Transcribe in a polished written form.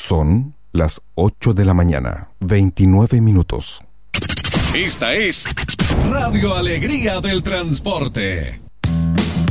Son las 8 de la mañana, 29 minutos. Esta es Radio Alegría del Transporte.